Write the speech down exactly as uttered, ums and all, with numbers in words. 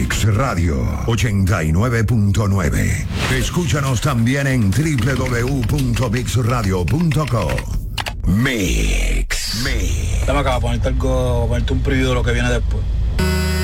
Mix Radio ochenta y nueve punto nueve. Escúchanos también en doble u doble u doble u punto mix radio punto com. Mix. Mix. Dame acá, ponerte algo, ponerte un preview de lo que viene después.